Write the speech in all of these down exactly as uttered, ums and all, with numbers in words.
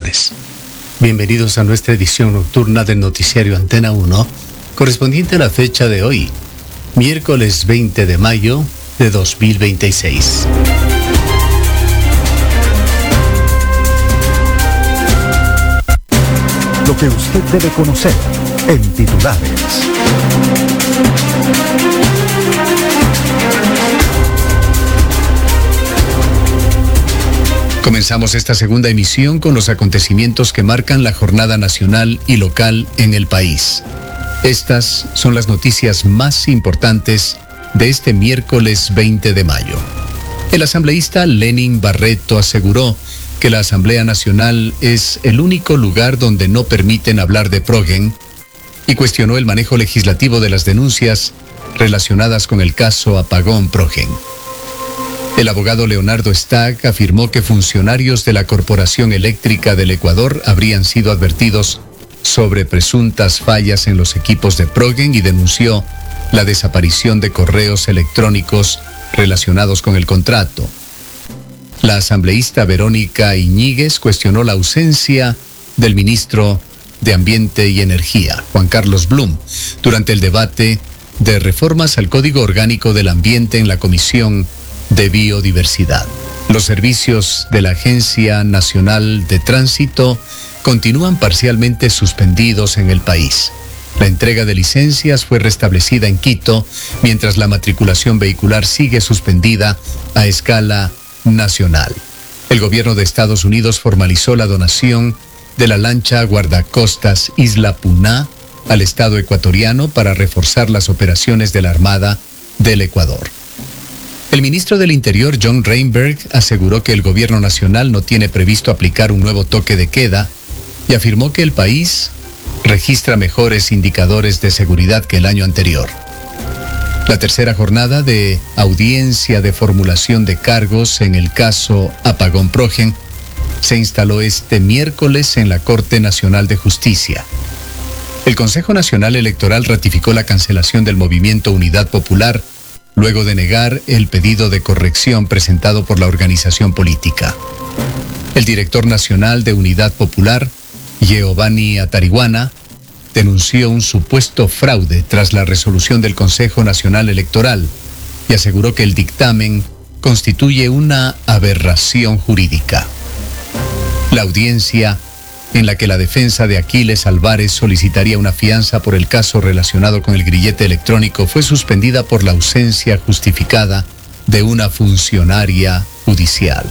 tardes. Bienvenidos a nuestra edición nocturna del noticiario Antena uno, correspondiente a la fecha de hoy, miércoles veinte de mayo de dos mil veintiséis. Lo que usted debe conocer en titulares. Comenzamos esta segunda emisión con los acontecimientos que marcan la jornada nacional y local en el país. Estas son las noticias más importantes de este miércoles veinte de mayo. El asambleísta Lenin Barreto aseguró que la Asamblea Nacional es el único lugar donde no permiten hablar de Progen y cuestionó el manejo legislativo de las denuncias relacionadas con el caso Apagón Progen. El abogado Leonardo Stack afirmó que funcionarios de la Corporación Eléctrica del Ecuador habrían sido advertidos sobre presuntas fallas en los equipos de Progen y denunció la desaparición de correos electrónicos relacionados con el contrato. La asambleísta Verónica Iñiguez cuestionó la ausencia del ministro de Ambiente y Energía, Juan Carlos Blum, durante el debate de reformas al Código Orgánico del Ambiente en la Comisión de Biodiversidad. Los servicios de la Agencia Nacional de Tránsito continúan parcialmente suspendidos en el país. La entrega de licencias fue restablecida en Quito, mientras la matriculación vehicular sigue suspendida a escala nacional. El gobierno de Estados Unidos formalizó la donación de la lancha guardacostas Isla Puná al Estado ecuatoriano para reforzar las operaciones de la Armada del Ecuador. El ministro del Interior, John Reinberg, aseguró que el gobierno nacional no tiene previsto aplicar un nuevo toque de queda y afirmó que el país registra mejores indicadores de seguridad que el año anterior. La tercera jornada de audiencia de formulación de cargos en el caso Apagón Progen se instaló este miércoles en la Corte Nacional de Justicia. El Consejo Nacional Electoral ratificó la cancelación del movimiento Unidad Popular luego de negar el pedido de corrección presentado por la organización política. El director nacional de Unidad Popular, Giovanni Atariguana, denunció un supuesto fraude tras la resolución del Consejo Nacional Electoral y aseguró que el dictamen constituye una aberración jurídica. La audiencia, en la que la defensa de Aquiles Álvarez solicitaría una fianza por el caso relacionado con el grillete electrónico, fue suspendida por la ausencia justificada de una funcionaria judicial.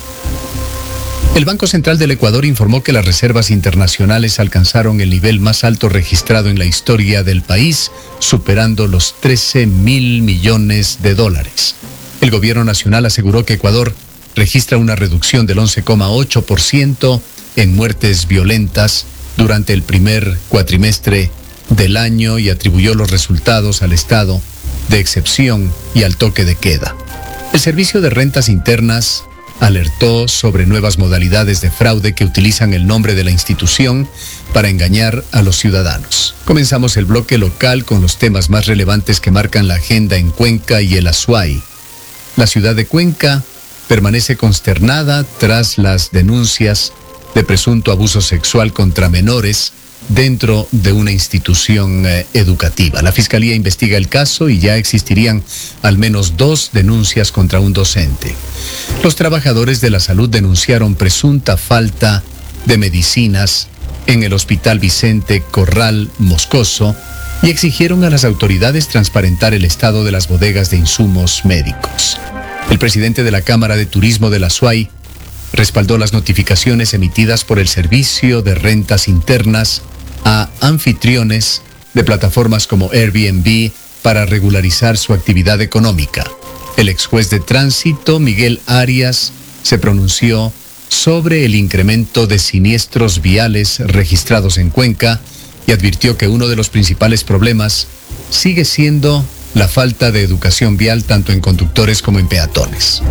El Banco Central del Ecuador informó que las reservas internacionales alcanzaron el nivel más alto registrado en la historia del país, superando los trece mil millones de dólares. El gobierno nacional aseguró que Ecuador registra una reducción del once coma ocho por ciento en muertes violentas durante el primer cuatrimestre del año y atribuyó los resultados al estado de excepción y al toque de queda. El Servicio de Rentas Internas alertó sobre nuevas modalidades de fraude que utilizan el nombre de la institución para engañar a los ciudadanos. Comenzamos el bloque local con los temas más relevantes que marcan la agenda en Cuenca y el Azuay. La ciudad de Cuenca permanece consternada tras las denuncias de presunto abuso sexual contra menores dentro de una institución eh, educativa. La Fiscalía investiga el caso y ya existirían al menos dos denuncias contra un docente. Los trabajadores de la salud denunciaron presunta falta de medicinas en el Hospital Vicente Corral Moscoso y exigieron a las autoridades transparentar el estado de las bodegas de insumos médicos. El presidente de la Cámara de Turismo de la Azuay respaldó las notificaciones emitidas por el Servicio de Rentas Internas a anfitriones de plataformas como Airbnb para regularizar su actividad económica. El ex juez de tránsito, Miguel Arias, se pronunció sobre el incremento de siniestros viales registrados en Cuenca y advirtió que uno de los principales problemas sigue siendo la falta de educación vial tanto en conductores como en peatones.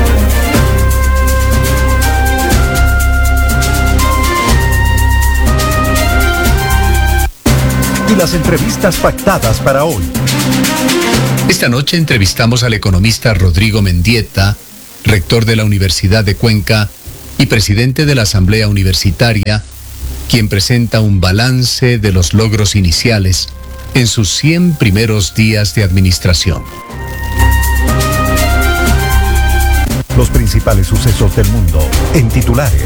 Y las entrevistas pactadas para hoy. Esta noche entrevistamos al economista Rodrigo Mendieta, rector de la Universidad de Cuenca, y y presidente de la Asamblea Universitaria, quien presenta un balance de los logros iniciales en sus cien primeros días de administración. Los principales sucesos del mundo en titulares.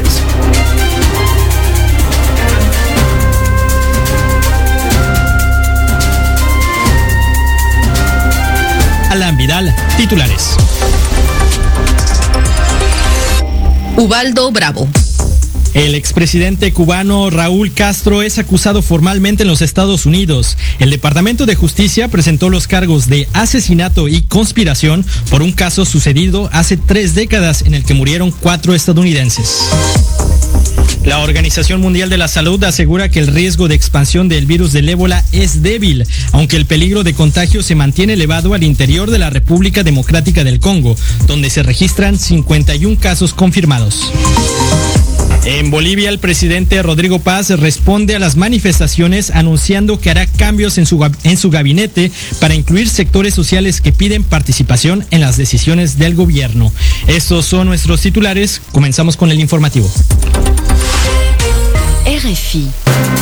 Alan Vidal, titulares. Ubaldo Bravo. El expresidente cubano Raúl Castro es acusado formalmente en los Estados Unidos. El Departamento de Justicia presentó los cargos de asesinato y conspiración por un caso sucedido hace tres décadas en el que murieron cuatro estadounidenses. La Organización Mundial de la Salud asegura que el riesgo de expansión del virus del ébola es débil, aunque el peligro de contagio se mantiene elevado al interior de la República Democrática del Congo, donde se registran cincuenta y un casos confirmados. En Bolivia, el presidente Rodrigo Paz responde a las manifestaciones anunciando que hará cambios en su, en su gabinete para incluir sectores sociales que piden participación en las decisiones del gobierno. Estos son nuestros titulares. Comenzamos con el informativo. R F I.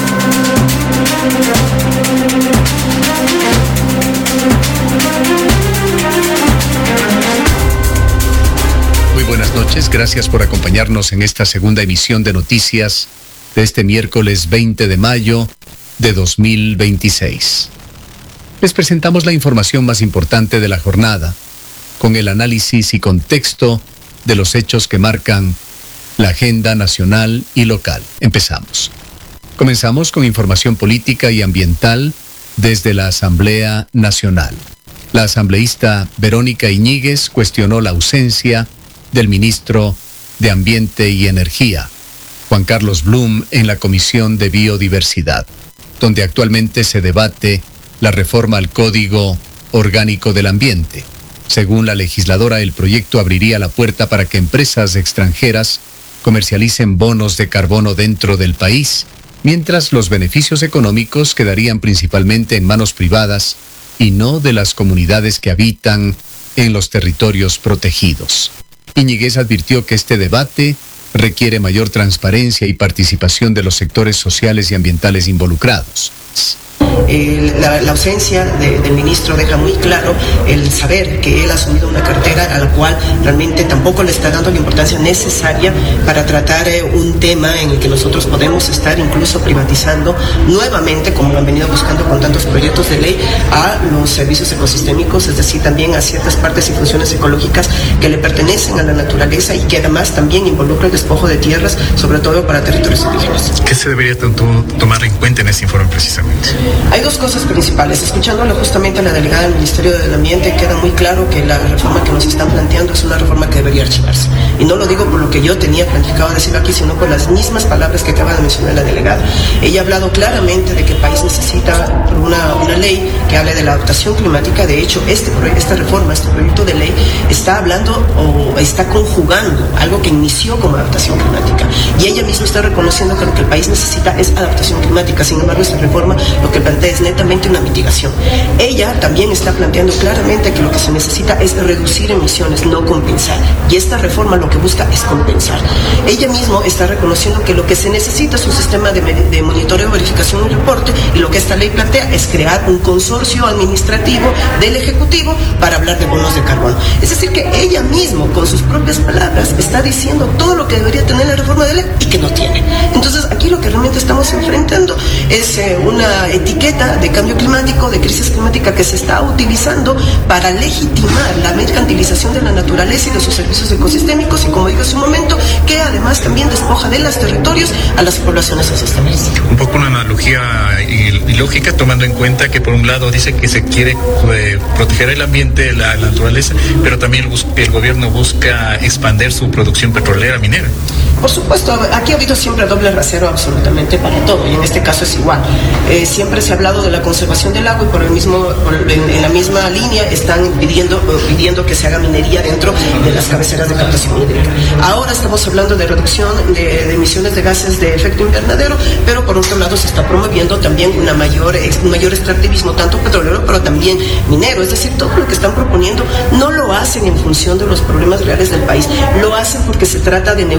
Muy buenas noches, gracias por acompañarnos en esta segunda emisión de noticias de este miércoles veinte de mayo de dos mil veintiséis. Les presentamos la información más importante de la jornada, con el análisis y contexto de los hechos que marcan la agenda nacional y local. Empezamos. Comenzamos con información política y ambiental desde la Asamblea Nacional. La asambleísta Verónica Iñiguez cuestionó la ausencia del ministro de Ambiente y Energía, Juan Carlos Blum, en la Comisión de Biodiversidad, donde actualmente se debate la reforma al Código Orgánico del Ambiente. Según la legisladora, el proyecto abriría la puerta para que empresas extranjeras comercialicen bonos de carbono dentro del país, mientras los beneficios económicos quedarían principalmente en manos privadas y no de las comunidades que habitan en los territorios protegidos. Iñiguez advirtió que este debate requiere mayor transparencia y participación de los sectores sociales y ambientales involucrados. Eh, la, la ausencia de, del ministro deja muy claro el saber que él ha asumido una cartera a la cual realmente tampoco le está dando la importancia necesaria para tratar eh, un tema en el que nosotros podemos estar incluso privatizando nuevamente, como lo han venido buscando con tantos proyectos de ley, a los servicios ecosistémicos, es decir, también a ciertas partes y funciones ecológicas que le pertenecen a la naturaleza y que además también involucra el despojo de tierras, sobre todo para territorios indígenas. ¿Qué se debería tomar en cuenta en este informe precisamente? Hay dos cosas principales. Escuchándolo justamente a la delegada del Ministerio del Ambiente, queda muy claro que la reforma que nos están planteando es una reforma que debería archivarse. Y no lo digo por lo que yo tenía planificado decirlo aquí, sino por las mismas palabras que acaba de mencionar la delegada. Ella ha hablado claramente de que el país necesita una, una ley que hable de la adaptación climática. De hecho, este, esta reforma, este proyecto de ley, está hablando o está conjugando algo que inició como adaptación climática. Y ella misma está reconociendo que lo que el país necesita es adaptación climática. Sin embargo, esta reforma lo que plantea es netamente una mitigación. Ella también está planteando claramente que lo que se necesita es reducir emisiones, no compensar. Y esta reforma lo que busca es compensar. Ella misma está reconociendo que lo que se necesita es un sistema de, de monitoreo, verificación y reporte, y lo que esta ley plantea es crear un consorcio administrativo del Ejecutivo para hablar de bonos de carbono. Es decir, que ella misma, con sus propias palabras, está diciendo todo lo que debería tener la reforma de ley y que no tiene. Entonces, aquí lo que realmente estamos enfrentando es eh, una etiqueta de cambio climático, de crisis climática que se está utilizando para legitimar la mercantilización de la naturaleza y de sus servicios ecosistémicos y, como digo hace un momento, que además también despoja de los territorios a las poblaciones ancestrales. Un poco una analogía ilógica, tomando en cuenta que por un lado dice que se quiere eh, proteger el ambiente, la, la naturaleza, pero también el, el gobierno busca expandir su producción petrolera, minera. Por supuesto, aquí ha habido siempre doble rasero absolutamente para todo, y en este caso es igual. Eh, siempre se ha hablado de la conservación del agua y por el mismo, por el, en, en la misma línea están pidiendo, pidiendo que se haga minería dentro de las cabeceras de captación hídrica. Ahora estamos hablando de reducción de, de emisiones de gases de efecto invernadero, pero por otro lado se está promoviendo también una mayor, un mayor extractivismo, tanto petrolero, pero también minero. Es decir, todo lo que están proponiendo no lo hacen en función de los problemas reales del país, lo hacen porque se trata de negocios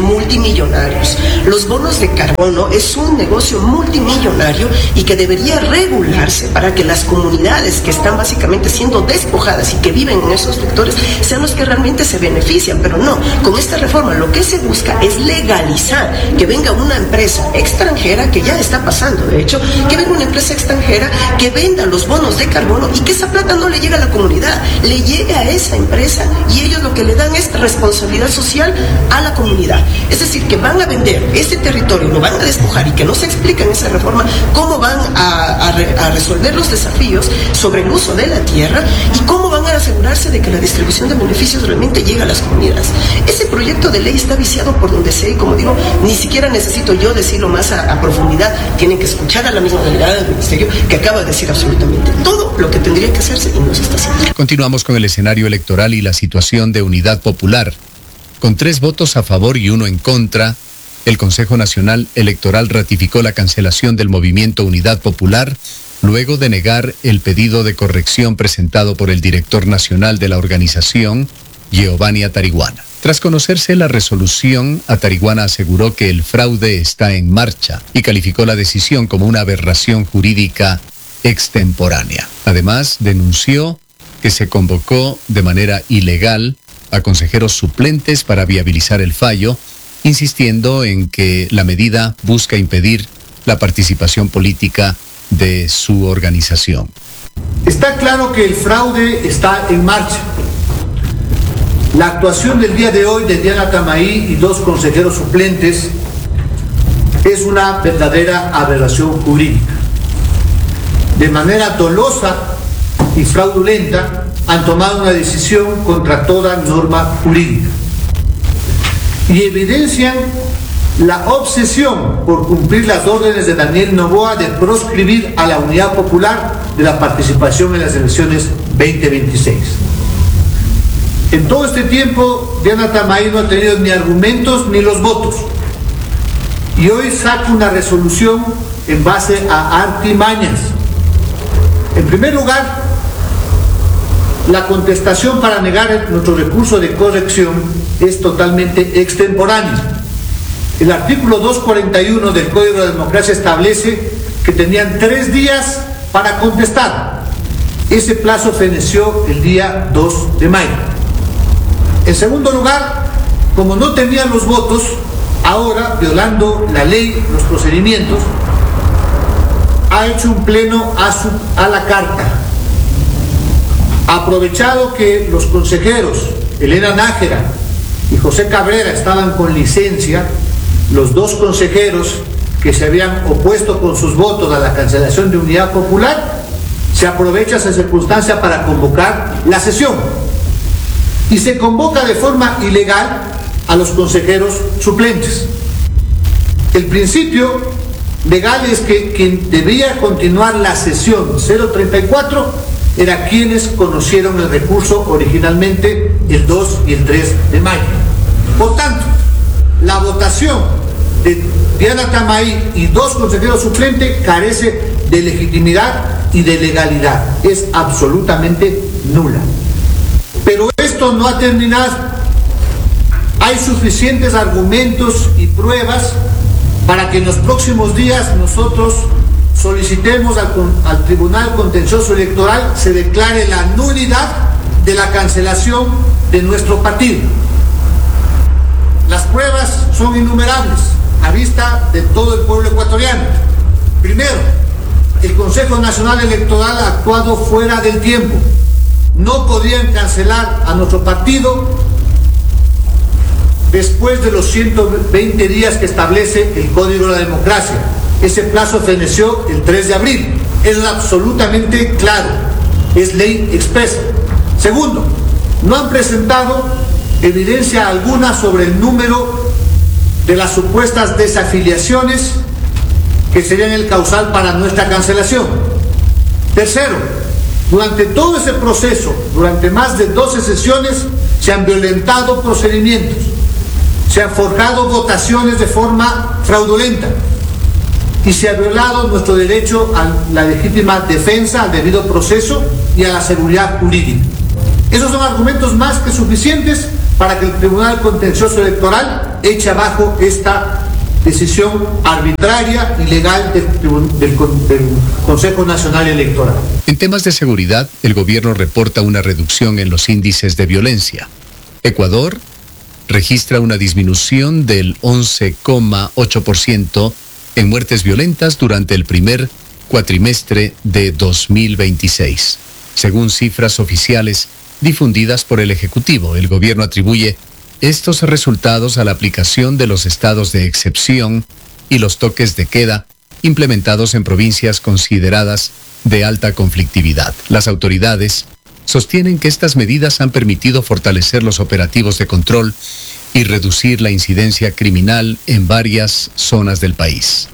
multimillonarios. Los bonos de carbono es un negocio multimillonario y que debería regularse para que las comunidades que están básicamente siendo despojadas y que viven en esos sectores sean los que realmente se benefician, pero no, con esta reforma lo que se busca es legalizar que venga una empresa extranjera, que ya está pasando de hecho, que venga una empresa extranjera que venda los bonos de carbono y que esa plata no le llegue a la comunidad, le llegue a esa empresa y ellos lo que le dan es responsabilidad social a la comunidad. Es decir, que van a vender este territorio, lo van a despojar y que no se explica en esa reforma cómo van a, a, re, a resolver los desafíos sobre el uso de la tierra y cómo van a asegurarse de que la distribución de beneficios realmente llegue a las comunidades. Ese proyecto de ley está viciado por donde sea y, como digo, ni siquiera necesito yo decirlo más a, a profundidad. Tienen que escuchar a la misma delegada del ministerio que acaba de decir absolutamente todo lo que tendría que hacerse y no se está haciendo. Continuamos con el escenario electoral y la situación de Unidad Popular. Con tres votos a favor y uno en contra, el Consejo Nacional Electoral ratificó la cancelación del movimiento Unidad Popular luego de negar el pedido de corrección presentado por el director nacional de la organización, Giovanni Atariguana. Tras conocerse la resolución, Atariguana aseguró que el fraude está en marcha y calificó la decisión como una aberración jurídica extemporánea. Además, denunció que se convocó de manera ilegal a consejeros suplentes para viabilizar el fallo, insistiendo en que la medida busca impedir la participación política de su organización. Está claro que el fraude está en marcha. La actuación del día de hoy de Diana Tamaí y dos consejeros suplentes es una verdadera aberración jurídica. De manera dolosa y fraudulenta han tomado una decisión contra toda norma jurídica y evidencian la obsesión por cumplir las órdenes de Daniel Noboa de proscribir a la Unidad Popular de la participación en las elecciones veinte veintiséis. En todo este tiempo, Diana Tamaí no ha tenido ni argumentos ni los votos. Y hoy saca una resolución en base a artimañas. En primer lugar, la contestación para negar nuestro recurso de corrección es totalmente extemporánea. El artículo doscientos cuarenta y uno del Código de la Democracia establece que tenían tres días para contestar. Ese plazo feneció el día dos de mayo. En segundo lugar, como no tenían los votos, ahora, violando la ley, los procedimientos, ha hecho un pleno a, su, a la carta. Ha aprovechado que los consejeros Elena Nájera y José Cabrera estaban con licencia, los dos consejeros que se habían opuesto con sus votos a la cancelación de Unidad Popular, se aprovecha esa circunstancia para convocar la sesión. Y se convoca de forma ilegal a los consejeros suplentes. El principio legal es que quien debía continuar la sesión cero treinta y cuatro era quienes conocieron el recurso originalmente el dos y el tres de mayo. Por tanto, la votación de Diana Tamaí y dos consejeros suplentes carece de legitimidad y de legalidad. Es absolutamente nula. Pero esto no ha terminado. Hay suficientes argumentos y pruebas para que en los próximos días nosotros solicitemos al, al Tribunal Contencioso Electoral se declare la nulidad de la cancelación de nuestro partido. Las pruebas son innumerables a vista de todo el pueblo ecuatoriano. Primero, el Consejo Nacional Electoral ha actuado fuera del tiempo. No podían cancelar a nuestro partido después de los ciento veinte días que establece el Código de la Democracia. Ese plazo feneció el tres de abril. Es absolutamente claro. Es ley expresa. Segundo, no han presentado evidencia alguna sobre el número de las supuestas desafiliaciones que serían el causal para nuestra cancelación. Tercero, durante todo ese proceso, durante más de doce sesiones, se han violentado procedimientos, se han forjado votaciones de forma fraudulenta y se ha violado nuestro derecho a la legítima defensa, al debido proceso y a la seguridad jurídica. Esos son argumentos más que suficientes para que el Tribunal Contencioso Electoral eche abajo esta decisión arbitraria y legal del, del, del Consejo Nacional Electoral. En temas de seguridad, el gobierno reporta una reducción en los índices de violencia. Ecuador registra una disminución del once coma ocho por ciento en muertes violentas durante el primer cuatrimestre de dos mil veintiséis. Según cifras oficiales difundidas por el Ejecutivo, el gobierno atribuye estos resultados a la aplicación de los estados de excepción y los toques de queda implementados en provincias consideradas de alta conflictividad. Las autoridades sostienen que estas medidas han permitido fortalecer los operativos de control y reducir la incidencia criminal en varias zonas del país.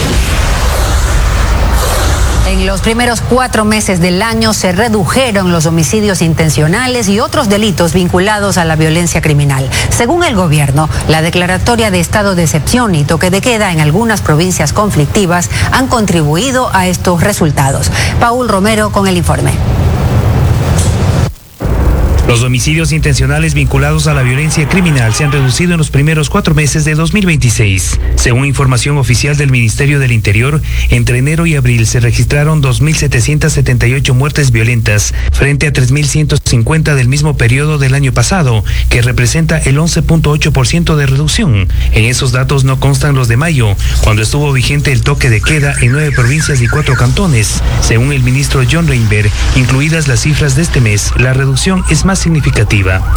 En los primeros cuatro meses del año se redujeron los homicidios intencionales y otros delitos vinculados a la violencia criminal. Según el gobierno, la declaratoria de estado de excepción y toque de queda en algunas provincias conflictivas han contribuido a estos resultados. Paul Romero con el informe. Los homicidios intencionales vinculados a la violencia criminal se han reducido en los primeros cuatro meses de dos mil veintiséis. Según información oficial del Ministerio del Interior, entre enero y abril se registraron dos mil setecientas setenta y ocho muertes violentas frente a tres mil ciento cincuenta del mismo periodo del año pasado, que representa el once punto ocho por ciento de reducción. En esos datos no constan los de mayo, cuando estuvo vigente el toque de queda en nueve provincias y cuatro cantones. Según el ministro John Reinberg, incluidas las cifras de este mes, la reducción es más significativa.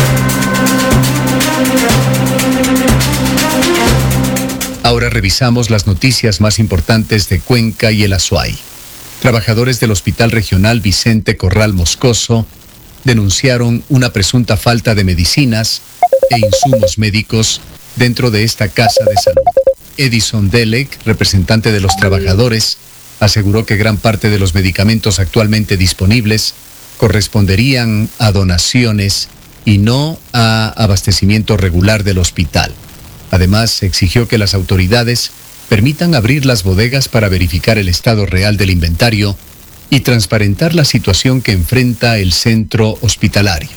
Ahora revisamos las noticias más importantes de Cuenca y el Azuay. Trabajadores del Hospital Regional Vicente Corral Moscoso denunciaron una presunta falta de medicinas e insumos médicos dentro de esta casa de salud. Edison Delec, representante de los trabajadores, aseguró que gran parte de los medicamentos actualmente disponibles corresponderían a donaciones y no a abastecimiento regular del hospital. Además, exigió que las autoridades permitan abrir las bodegas para verificar el estado real del inventario y transparentar la situación que enfrenta el centro hospitalario.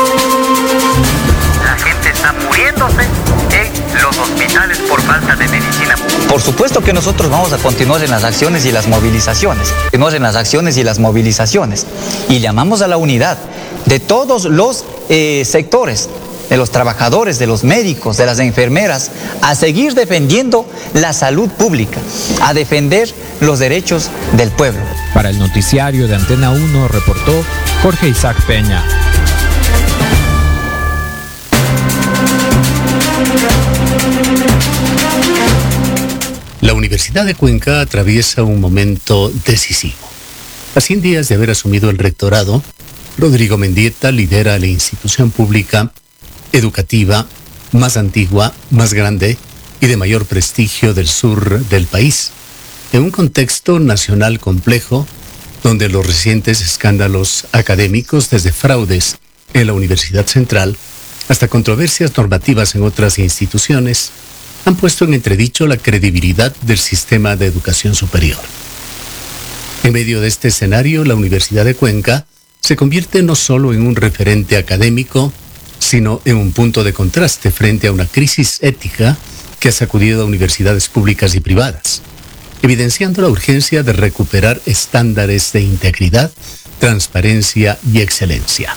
La gente está muriéndose en los hospitales por falta de medicina. Por supuesto que nosotros vamos a continuar en las acciones y las movilizaciones, continuar en las acciones y las movilizaciones, y llamamos a la unidad de todos los eh, sectores, de los trabajadores, de los médicos, de las enfermeras, a seguir defendiendo la salud pública, a defender los derechos del pueblo. Para el noticiario de Antena uno reportó Jorge Isaac Peña. La Universidad de Cuenca atraviesa un momento decisivo. A cien días de haber asumido el rectorado, Rodrigo Mendieta lidera la institución pública educativa más antigua, más grande y de mayor prestigio del sur del país, en un contexto nacional complejo donde los recientes escándalos académicos, desde fraudes en la Universidad Central hasta controversias normativas en otras instituciones, han puesto en entredicho la credibilidad del sistema de educación superior. En medio de este escenario, la Universidad de Cuenca se convierte no solo en un referente académico, sino en un punto de contraste frente a una crisis ética que ha sacudido a universidades públicas y privadas, evidenciando la urgencia de recuperar estándares de integridad, transparencia y excelencia.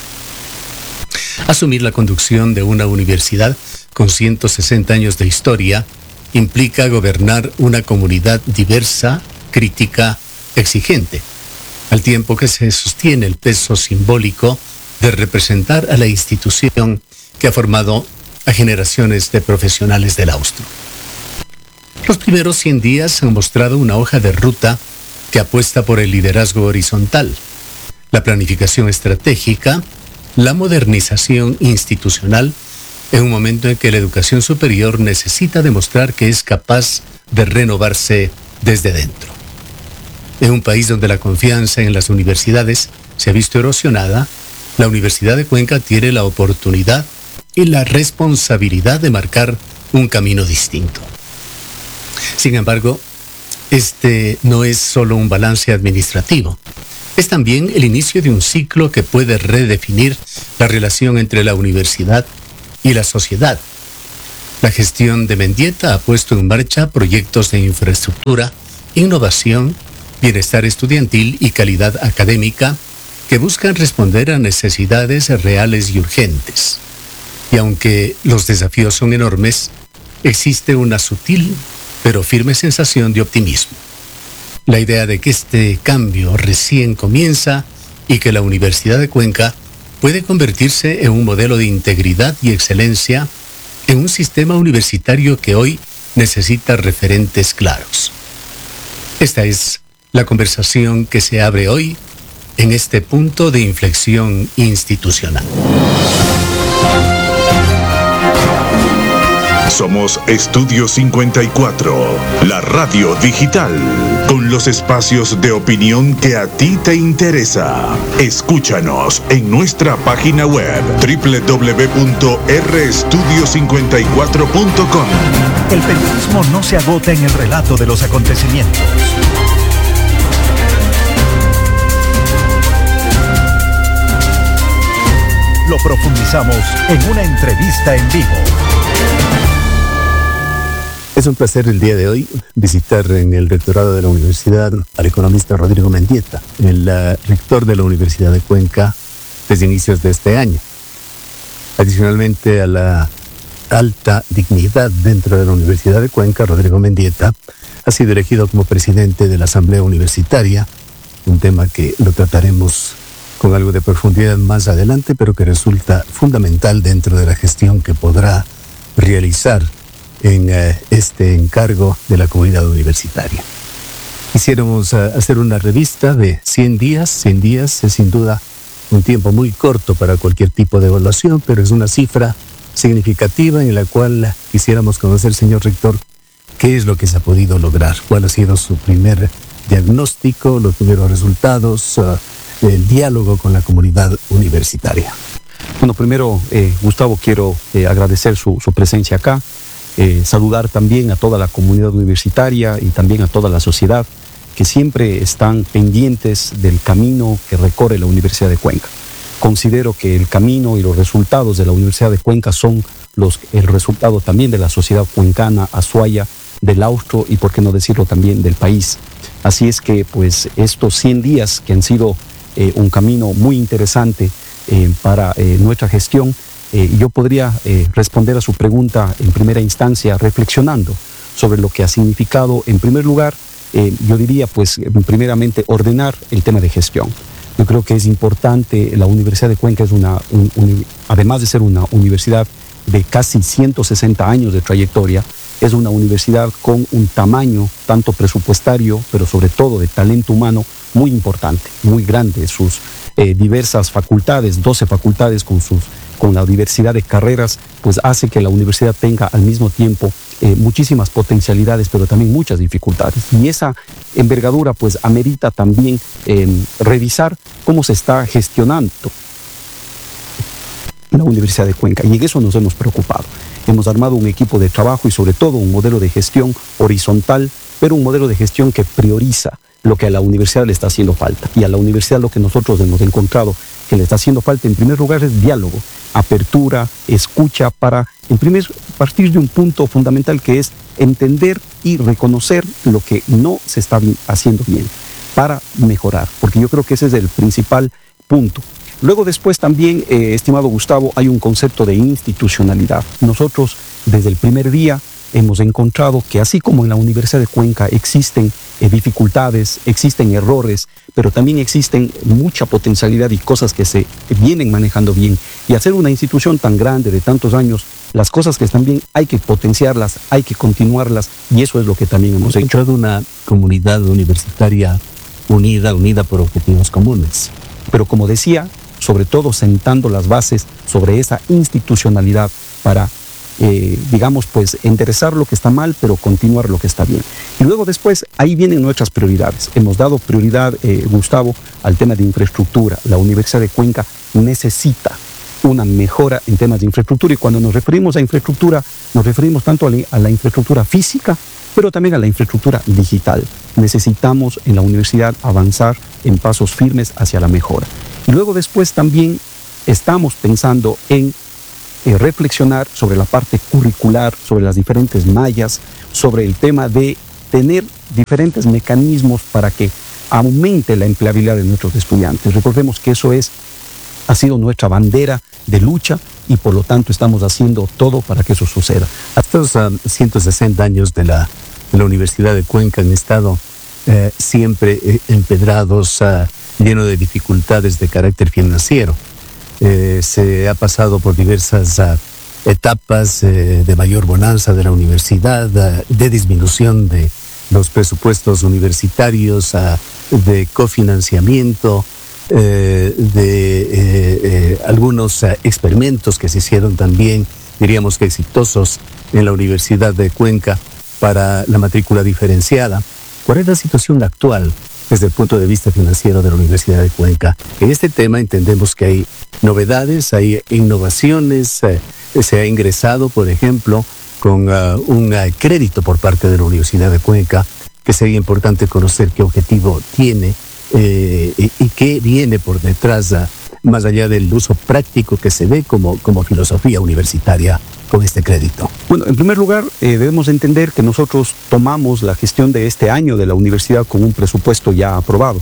Asumir la conducción de una universidad con ciento sesenta años de historia implica gobernar una comunidad diversa, crítica, exigente, al tiempo que se sostiene el peso simbólico de representar a la institución que ha formado a generaciones de profesionales del austro. Los primeros cien días han mostrado una hoja de ruta que apuesta por el liderazgo horizontal, la planificación estratégica, la modernización institucional, en un momento en que la educación superior necesita demostrar que es capaz de renovarse desde dentro. En un país donde la confianza en las universidades se ha visto erosionada, la Universidad de Cuenca tiene la oportunidad y la responsabilidad de marcar un camino distinto. Sin embargo, este no es solo un balance administrativo. Es también el inicio de un ciclo que puede redefinir la relación entre la universidad y la sociedad. La gestión de Mendieta ha puesto en marcha proyectos de infraestructura, innovación, bienestar estudiantil y calidad académica que buscan responder a necesidades reales y urgentes. Y aunque los desafíos son enormes, existe una sutil pero firme sensación de optimismo. La idea de que este cambio recién comienza y que la Universidad de Cuenca puede convertirse en un modelo de integridad y excelencia en un sistema universitario que hoy necesita referentes claros. Esta es la conversación que se abre hoy en este punto de inflexión institucional. Somos Estudio cincuenta y cuatro, la radio digital, con los espacios de opinión que a ti te interesa. Escúchanos en nuestra página web doble u doble u doble u punto r estudio cincuenta y cuatro punto com. El periodismo no se agota en el relato de los acontecimientos. Lo profundizamos en una entrevista en vivo. Es un placer el día de hoy visitar en el rectorado de la universidad al economista Rodrigo Mendieta, el uh, rector de la Universidad de Cuenca desde inicios de este año. Adicionalmente a la alta dignidad dentro de la Universidad de Cuenca, Rodrigo Mendieta ha sido elegido como presidente de la Asamblea Universitaria, un tema que lo trataremos con algo de profundidad más adelante, pero que resulta fundamental dentro de la gestión que podrá realizar en uh, este encargo de la comunidad universitaria. Quisiéramos uh, hacer una revista de cien días. cien días es sin duda un tiempo muy corto para cualquier tipo de evaluación, pero es una cifra significativa en la cual quisiéramos conocer, señor rector, qué es lo que se ha podido lograr, cuál ha sido su primer diagnóstico, los primeros resultados, uh, el diálogo con la comunidad universitaria. Bueno, primero, eh, Gustavo, quiero eh, agradecer su, su presencia acá. Eh, saludar también a toda la comunidad universitaria y también a toda la sociedad que siempre están pendientes del camino que recorre la Universidad de Cuenca. Considero que el camino y los resultados de la Universidad de Cuenca son los, el resultado también de la sociedad cuencana, azuaya, del austro y, por qué no decirlo, también del país. Así es que pues estos cien días que han sido eh, un camino muy interesante eh, para eh, nuestra gestión, Eh, yo podría eh, responder a su pregunta en primera instancia reflexionando sobre lo que ha significado, en primer lugar, eh, yo diría, pues, primeramente, ordenar el tema de gestión. Yo creo que es importante, la Universidad de Cuenca es una, un, un, además de ser una universidad de casi ciento sesenta años de trayectoria, es una universidad con un tamaño, tanto presupuestario, pero sobre todo de talento humano, muy importante, muy grande. Sus eh, diversas facultades, doce facultades con sus con la diversidad de carreras, pues hace que la universidad tenga al mismo tiempo eh, muchísimas potencialidades, pero también muchas dificultades. Y esa envergadura pues amerita también eh, revisar cómo se está gestionando la Universidad de Cuenca. Y en eso nos hemos preocupado. Hemos armado un equipo de trabajo y sobre todo un modelo de gestión horizontal, pero un modelo de gestión que prioriza lo que a la universidad le está haciendo falta. Y a la universidad lo que nosotros hemos encontrado que le está haciendo falta en primer lugar es diálogo, apertura, escucha para en primer partir de un punto fundamental que es entender y reconocer lo que no se está bien, haciendo bien para mejorar, porque yo creo que ese es el principal punto. Luego después también, eh, estimado Gustavo, hay un concepto de institucionalidad. Nosotros desde el primer día hemos encontrado que así como en la Universidad de Cuenca existen eh, dificultades, existen errores, pero también existen mucha potencialidad y cosas que se vienen manejando bien. Y hacer una institución tan grande de tantos años, las cosas que están bien hay que potenciarlas, hay que continuarlas, y eso es lo que también hemos hecho. Hemos encontrado una comunidad universitaria unida, unida por objetivos comunes. Pero como decía, sobre todo sentando las bases sobre esa institucionalidad para Eh, digamos, pues enderezar lo que está mal, pero continuar lo que está bien. Y luego después, ahí vienen nuestras prioridades. Hemos dado prioridad, eh, Gustavo, al tema de infraestructura. La Universidad de Cuenca necesita una mejora en temas de infraestructura, y cuando nos referimos a infraestructura, nos referimos tanto a la, a la infraestructura física, pero también a la infraestructura digital. Necesitamos en la universidad avanzar en pasos firmes hacia la mejora. Y luego después también estamos pensando en eh, reflexionar sobre la parte curricular, sobre las diferentes mallas, sobre el tema de tener diferentes mecanismos para que aumente la empleabilidad de nuestros estudiantes. Recordemos que eso es, ha sido nuestra bandera de lucha y por lo tanto estamos haciendo todo para que eso suceda. Estos um, ciento sesenta años de la, de la Universidad de Cuenca han estado eh, siempre eh, empedrados, uh, llenos de dificultades de carácter financiero. Eh, se ha pasado por diversas uh, etapas eh, de mayor bonanza de la universidad, uh, de disminución de los presupuestos universitarios, uh, de cofinanciamiento, eh, de eh, eh, algunos uh, experimentos que se hicieron también, diríamos que exitosos, en la Universidad de Cuenca para la matrícula diferenciada. ¿Cuál es la situación actual desde el punto de vista financiero de la Universidad de Cuenca? En este tema entendemos que hay novedades, hay innovaciones, eh, se ha ingresado, por ejemplo, con uh, un uh, crédito por parte de la Universidad de Cuenca, que sería importante conocer qué objetivo tiene eh, y, y qué viene por detrás, uh, más allá del uso práctico que se ve como, como filosofía universitaria con este crédito. Bueno, en primer lugar, eh, debemos entender que nosotros tomamos la gestión de este año de la universidad con un presupuesto ya aprobado.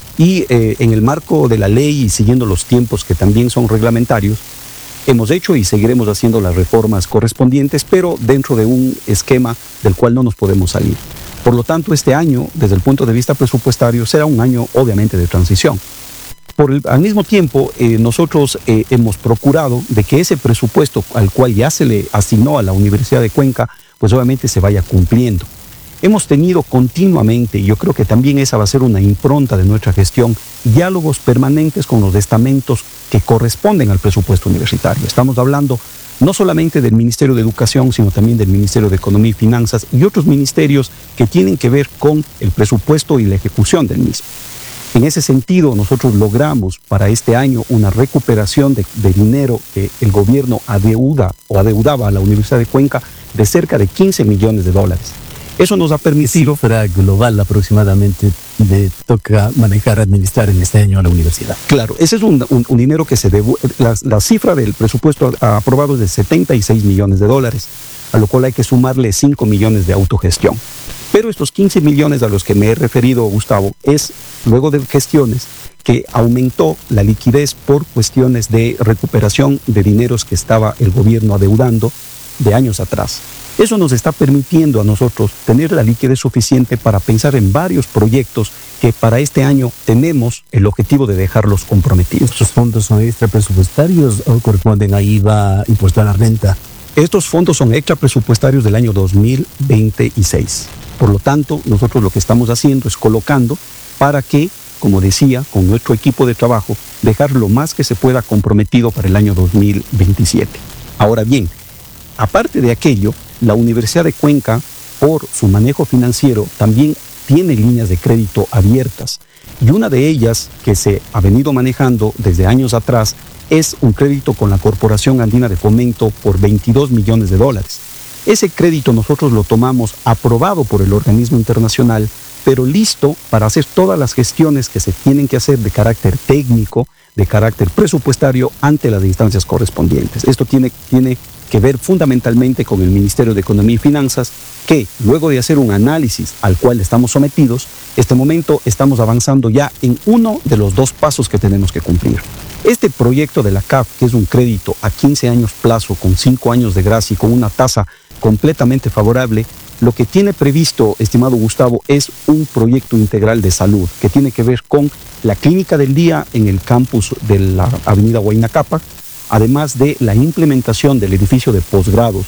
Y eh, en el marco de la ley y siguiendo los tiempos que también son reglamentarios, hemos hecho y seguiremos haciendo las reformas correspondientes, pero dentro de un esquema del cual no nos podemos salir. Por lo tanto, este año, desde el punto de vista presupuestario, será un año obviamente de transición. Por el, al mismo tiempo, eh, nosotros eh, hemos procurado de que ese presupuesto al cual ya se le asignó a la Universidad de Cuenca, pues obviamente se vaya cumpliendo. Hemos tenido continuamente, y yo creo que también esa va a ser una impronta de nuestra gestión, diálogos permanentes con los estamentos que corresponden al presupuesto universitario. Estamos hablando no solamente del Ministerio de Educación, sino también del Ministerio de Economía y Finanzas y otros ministerios que tienen que ver con el presupuesto y la ejecución del mismo. En ese sentido, nosotros logramos para este año una recuperación de, de dinero que el gobierno adeuda o adeudaba a la Universidad de Cuenca de cerca de quince millones de dólares. Eso nos ha permitido... ¿Qué cifra global aproximadamente de toca manejar, administrar en este año a la universidad? Claro, ese es un, un, un dinero que se debe... La, la cifra del presupuesto aprobado es de setenta y seis millones de dólares, a lo cual hay que sumarle cinco millones de autogestión. Pero estos quince millones a los que me he referido, Gustavo, es luego de gestiones que aumentó la liquidez por cuestiones de recuperación de dineros que estaba el gobierno adeudando de años atrás. Eso nos está permitiendo a nosotros tener la liquidez suficiente para pensar en varios proyectos que para este año tenemos el objetivo de dejarlos comprometidos. ¿Estos fondos son extrapresupuestarios o corresponden a I V A, impuesto a la renta? Estos fondos son extrapresupuestarios del año dos mil veintiséis. Por lo tanto, nosotros lo que estamos haciendo es colocando para que, como decía, con nuestro equipo de trabajo, dejar lo más que se pueda comprometido para el año dos mil veintisiete. Ahora bien, aparte de aquello, la Universidad de Cuenca, por su manejo financiero, también tiene líneas de crédito abiertas. Y una de ellas, que se ha venido manejando desde años atrás, es un crédito con la Corporación Andina de Fomento por veintidós millones de dólares. Ese crédito nosotros lo tomamos aprobado por el organismo internacional, pero listo para hacer todas las gestiones que se tienen que hacer de carácter técnico, de carácter presupuestario ante las instancias correspondientes. Esto tiene, tiene que ver fundamentalmente con el Ministerio de Economía y Finanzas, que luego de hacer un análisis al cual estamos sometidos, este momento estamos avanzando ya en uno de los dos pasos que tenemos que cumplir. Este proyecto de la C A F, que es un crédito a quince años plazo, con cinco años de gracia y con una tasa completamente favorable, lo que tiene previsto, estimado Gustavo, es un proyecto integral de salud que tiene que ver con la clínica del día en el campus de la avenida Huayna Cápac, además de la implementación del edificio de posgrados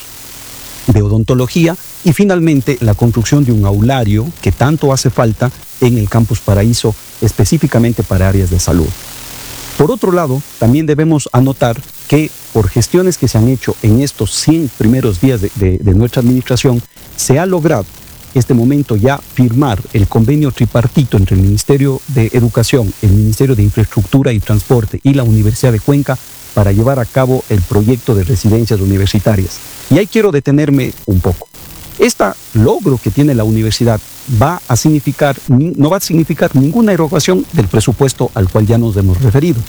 de odontología y finalmente la construcción de un aulario que tanto hace falta en el campus Paraíso, específicamente para áreas de salud. Por otro lado, también debemos anotar que por gestiones que se han hecho en estos cien primeros días de, de, de nuestra administración, se ha logrado este momento ya firmar el convenio tripartito entre el Ministerio de Educación, el Ministerio de Infraestructura y Transporte y la Universidad de Cuenca para llevar a cabo el proyecto de residencias universitarias. Y ahí quiero detenerme un poco. Este logro que tiene la universidad va a significar, no va a significar ninguna erogación del presupuesto al cual ya nos hemos referido.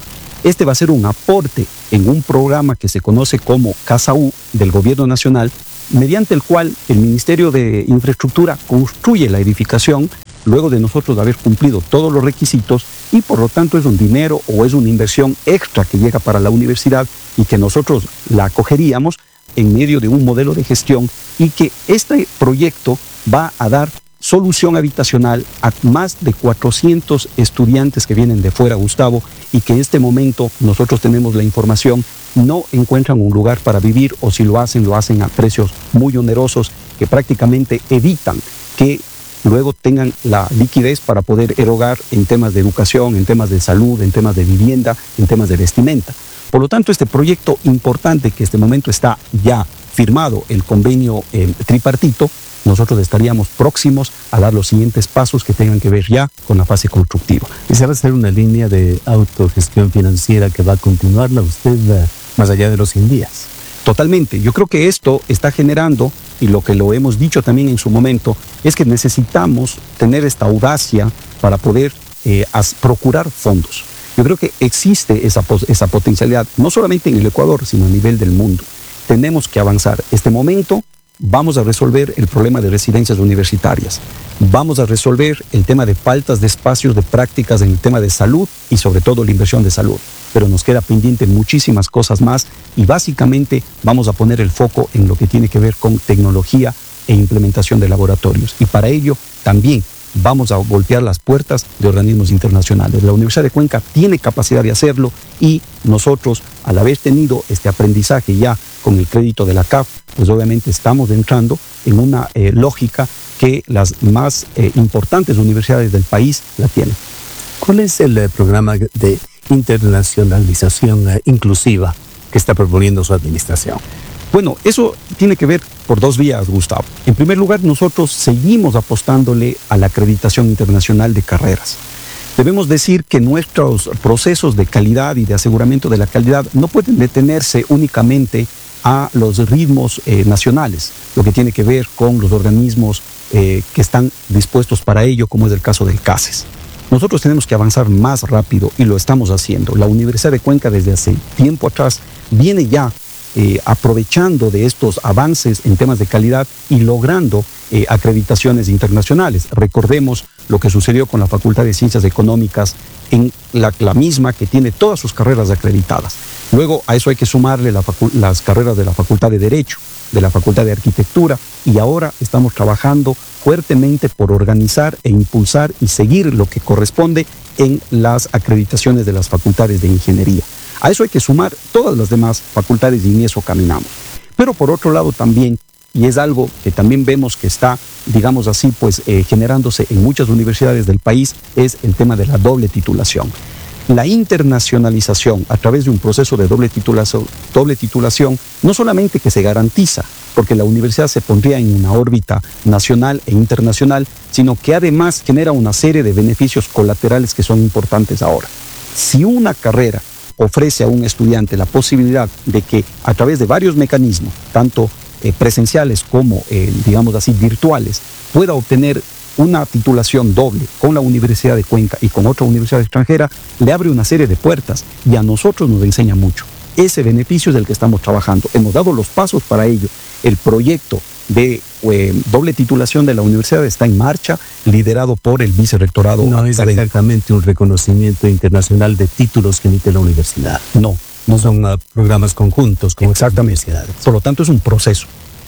Este va a ser un aporte en un programa que se conoce como Casa U del Gobierno Nacional, mediante el cual el Ministerio de Infraestructura construye la edificación luego de nosotros haber cumplido todos los requisitos, y por lo tanto es un dinero o es una inversión extra que llega para la universidad y que nosotros la acogeríamos en medio de un modelo de gestión, y que este proyecto va a dar solución habitacional a más de cuatrocientos estudiantes que vienen de fuera, Gustavo, y que en este momento nosotros tenemos la información, no encuentran un lugar para vivir, o si lo hacen, lo hacen a precios muy onerosos que prácticamente evitan que luego tengan la liquidez para poder erogar en temas de educación, en temas de salud, en temas de vivienda, en temas de vestimenta. Por lo tanto, este proyecto importante, que en este momento está ya firmado el convenio eh, tripartito, nosotros estaríamos próximos a dar los siguientes pasos que tengan que ver ya con la fase constructiva. ¿Esa va a ser una línea de autogestión financiera que va a continuarla usted eh, más allá de los cien días? Totalmente. Yo creo que esto está generando, y lo que lo hemos dicho también en su momento, es que necesitamos tener esta audacia para poder eh, as, procurar fondos. Yo creo que existe esa, esa potencialidad, no solamente en el Ecuador, sino a nivel del mundo. Tenemos que avanzar. Este momento vamos a resolver el problema de residencias universitarias. Vamos a resolver el tema de faltas de espacios de prácticas en el tema de salud, y sobre todo la inversión de salud. Pero nos queda pendiente muchísimas cosas más, y básicamente vamos a poner el foco en lo que tiene que ver con tecnología e implementación de laboratorios. Y para ello también vamos a golpear las puertas de organismos internacionales. La Universidad de Cuenca tiene capacidad de hacerlo, y nosotros, al haber tenido este aprendizaje ya con el crédito de la C A F, pues obviamente estamos entrando en una eh, lógica que las más eh, importantes universidades del país la tienen. ¿Cuál es el eh, programa de internacionalización eh, inclusiva que está proponiendo su administración? Bueno, eso tiene que ver por dos vías, Gustavo. En primer lugar, nosotros seguimos apostándole a la acreditación internacional de carreras. Debemos decir que nuestros procesos de calidad y de aseguramiento de la calidad no pueden detenerse únicamente a los ritmos eh, nacionales, lo que tiene que ver con los organismos eh, que están dispuestos para ello, como es el caso del CASES. Nosotros tenemos que avanzar más rápido, y lo estamos haciendo. La Universidad de Cuenca desde hace tiempo atrás viene ya eh, aprovechando de estos avances en temas de calidad y logrando eh, acreditaciones internacionales. Recordemos lo que sucedió con la Facultad de Ciencias Económicas, en la, la misma que tiene todas sus carreras acreditadas. Luego a eso hay que sumarle la las carreras de la Facultad de Derecho, de la Facultad de Arquitectura, y ahora estamos trabajando fuertemente por organizar e impulsar y seguir lo que corresponde en las acreditaciones de las facultades de ingeniería. A eso hay que sumar todas las demás facultades, y en eso caminamos. Pero por otro lado también, y es algo que también vemos que está, digamos así, pues eh, generándose en muchas universidades del país, es el tema de la doble titulación. La internacionalización a través de un proceso de doble titulación, doble titulación, no solamente que se garantiza, porque la universidad se pondría en una órbita nacional e internacional, sino que además genera una serie de beneficios colaterales que son importantes ahora. Si una carrera ofrece a un estudiante la posibilidad de que a través de varios mecanismos, tanto eh, presenciales como, eh, digamos así, virtuales, pueda obtener una titulación doble con la Universidad de Cuenca y con otra universidad extranjera, le abre una serie de puertas, y a nosotros nos enseña mucho. Ese beneficio es el que estamos trabajando. Hemos dado los pasos para ello. El proyecto de eh, doble titulación de la universidad está en marcha, liderado por el vicerrectorado. No es exactamente un reconocimiento internacional de títulos que emite la universidad. No. No son uh, programas conjuntos como exactamente. Por lo tanto, es un proceso.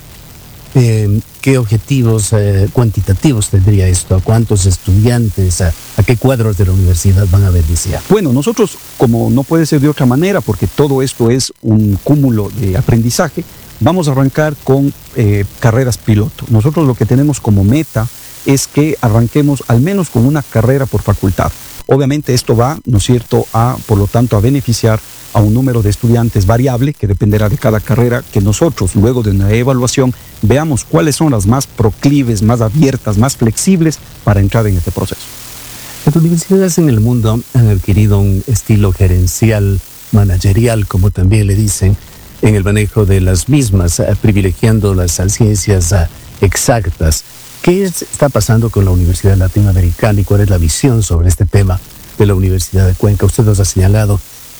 Eh, ¿Qué objetivos eh, cuantitativos tendría esto? ¿A cuántos estudiantes? A, ¿A qué cuadros de la universidad van a beneficiar? Bueno, nosotros, como no puede ser de otra manera, porque todo esto es un cúmulo de aprendizaje, vamos a arrancar con eh, carreras piloto. Nosotros lo que tenemos como meta es que arranquemos al menos con una carrera por facultad. Obviamente esto va, ¿no es cierto?, a, por lo tanto, a beneficiar a un número de estudiantes variable que dependerá de cada carrera, que nosotros, luego de una evaluación, veamos cuáles son las más proclives, más abiertas, más flexibles para entrar en este proceso. Las universidades en el mundo han adquirido un estilo gerencial, managerial, como también le dicen, en el manejo de las mismas, privilegiando las ciencias exactas. ¿Qué está pasando con la Universidad Latinoamericana y cuál es la visión sobre este tema de la Universidad de Cuenca? Usted nos ha señalado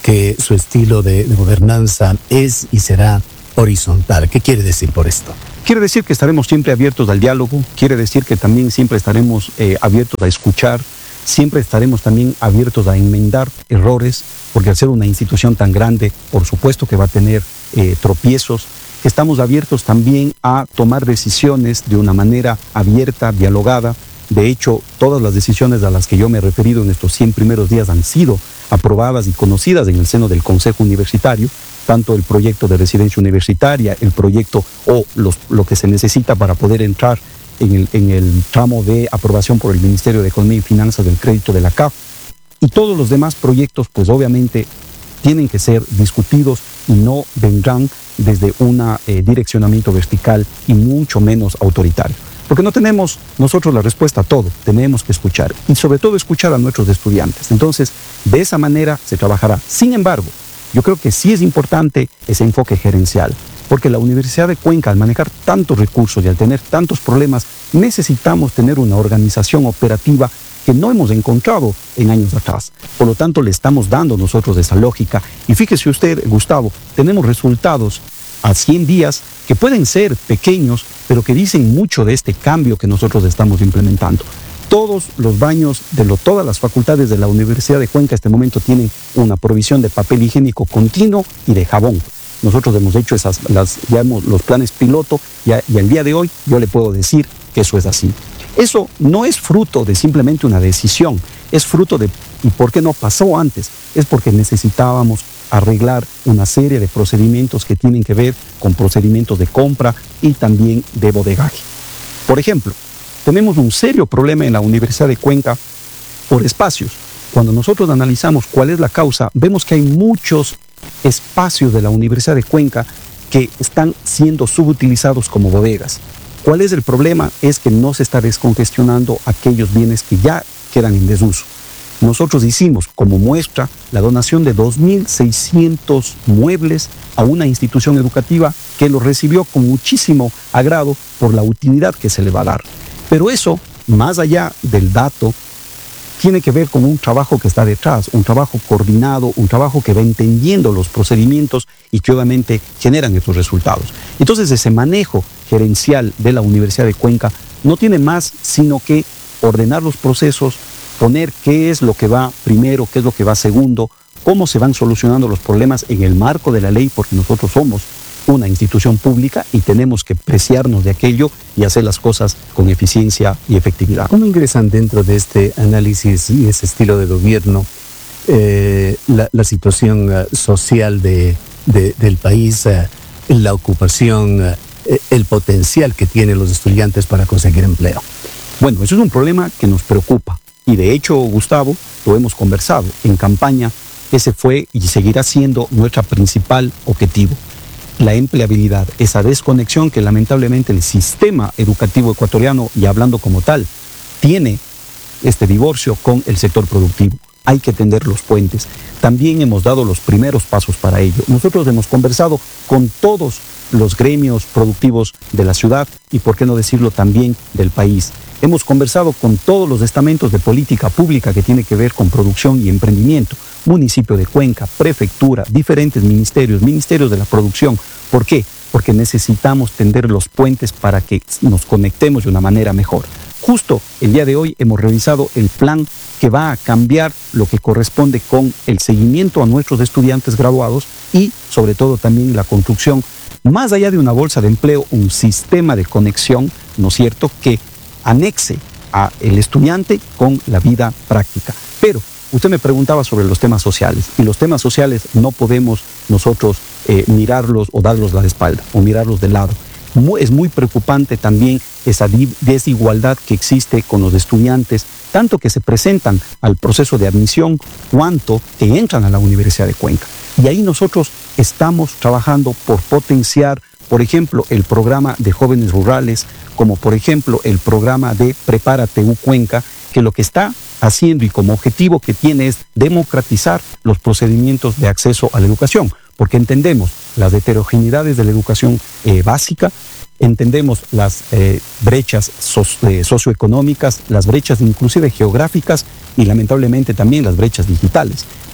que su estilo de, de gobernanza es y será horizontal. ¿Qué quiere decir por esto? Quiere decir que estaremos siempre abiertos al diálogo, quiere decir que también siempre estaremos eh, abiertos a escuchar, siempre estaremos también abiertos a enmendar errores, porque al ser una institución tan grande, por supuesto que va a tener eh, tropiezos. Estamos abiertos también a tomar decisiones de una manera abierta, dialogada. De hecho, todas las decisiones a las que yo me he referido en estos cien primeros días han sido aprobadas y conocidas en el seno del Consejo Universitario, tanto el proyecto de residencia universitaria, el proyecto o los, lo que se necesita para poder entrar en el, en el tramo de aprobación por el Ministerio de Economía y Finanzas del crédito de la C A F. Y todos los demás proyectos, pues obviamente, tienen que ser discutidos y no vendrán desde un eh, direccionamiento vertical y mucho menos autoritario. Porque no tenemos nosotros la respuesta a todo, tenemos que escuchar y sobre todo escuchar a nuestros estudiantes. Entonces, de esa manera se trabajará. Sin embargo, yo creo que sí es importante ese enfoque gerencial, porque la Universidad de Cuenca, al manejar tantos recursos y al tener tantos problemas, necesitamos tener una organización operativa que no hemos encontrado en años atrás. Por lo tanto, le estamos dando nosotros esa lógica. Y fíjese usted, Gustavo, tenemos resultados a cien días que pueden ser pequeños, pero que dicen mucho de este cambio que nosotros estamos implementando. Todos los baños de lo, todas las facultades de la Universidad de Cuenca en este momento tienen una provisión de papel higiénico continuo y de jabón. Nosotros hemos hecho esas, las, ya hemos, los planes piloto y, a, y al día de hoy yo le puedo decir que eso es así. Eso no es fruto de simplemente una decisión, es fruto de, ¿y por qué no pasó antes? Es porque necesitábamos arreglar una serie de procedimientos que tienen que ver con procedimientos de compra y también de bodegaje. Por ejemplo, tenemos un serio problema en la Universidad de Cuenca por espacios. Cuando nosotros analizamos cuál es la causa, vemos que hay muchos espacios de la Universidad de Cuenca que están siendo subutilizados como bodegas. ¿Cuál es el problema? Es que no se está descongestionando aquellos bienes que ya quedan en desuso. Nosotros hicimos como muestra la donación de dos mil seiscientos muebles a una institución educativa que lo recibió con muchísimo agrado por la utilidad que se le va a dar. Pero eso, más allá del dato, tiene que ver con un trabajo que está detrás, un trabajo coordinado, un trabajo que va entendiendo los procedimientos y que obviamente generan estos resultados. Entonces, ese manejo gerencial de la Universidad de Cuenca no tiene más sino que ordenar los procesos, poner qué es lo que va primero, qué es lo que va segundo, cómo se van solucionando los problemas en el marco de la ley, porque nosotros somos una institución pública y tenemos que preciarnos de aquello y hacer las cosas con eficiencia y efectividad. ¿Cómo ingresan dentro de este análisis y ese estilo de gobierno eh, la, la situación uh, social de, de, del país, uh, la ocupación, uh, el potencial que tienen los estudiantes para conseguir empleo? Bueno, eso es un problema que nos preocupa y de hecho, Gustavo, lo hemos conversado en campaña. Ese fue y seguirá siendo nuestro principal objetivo. La empleabilidad, esa desconexión que lamentablemente el sistema educativo ecuatoriano, y hablando como tal, tiene este divorcio con el sector productivo. Hay que tender los puentes. También hemos dado los primeros pasos para ello. Nosotros hemos conversado con todos los gremios productivos de la ciudad y, por qué no decirlo, también del país. Hemos conversado con todos los estamentos de política pública que tiene que ver con producción y emprendimiento. Municipio de Cuenca, prefectura, diferentes ministerios, ministerios de la producción. ¿Por qué? Porque necesitamos tender los puentes para que nos conectemos de una manera mejor. Justo el día de hoy hemos revisado el plan que va a cambiar lo que corresponde con el seguimiento a nuestros estudiantes graduados y sobre todo también la construcción, más allá de una bolsa de empleo, un sistema de conexión, ¿no es cierto?, que anexe a el estudiante con la vida práctica. Pero usted me preguntaba sobre los temas sociales, y los temas sociales no podemos nosotros eh, mirarlos o darlos la espalda o mirarlos de lado. Muy, es muy preocupante también esa desigualdad que existe con los estudiantes, tanto que se presentan al proceso de admisión, cuanto que entran a la Universidad de Cuenca. Y ahí nosotros estamos trabajando por potenciar, por ejemplo, el programa de jóvenes rurales, como por ejemplo el programa de Prepárate U Cuenca, que lo que está haciendo y como objetivo que tiene es democratizar los procedimientos de acceso a la educación, porque entendemos las heterogeneidades de la educación eh, básica, entendemos las eh, brechas so eh, socioeconómicas, las brechas inclusive geográficas y lamentablemente también las brechas digitales.